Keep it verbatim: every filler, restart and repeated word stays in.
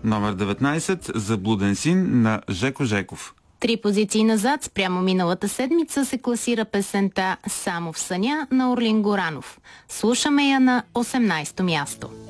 Номер деветнайсет Заблуден син на Жеко Жеков. Три позиции назад спрямо миналата седмица се класира песента "Само в съня" на Орлин Горанов. Слушаме я на осемнайсето място.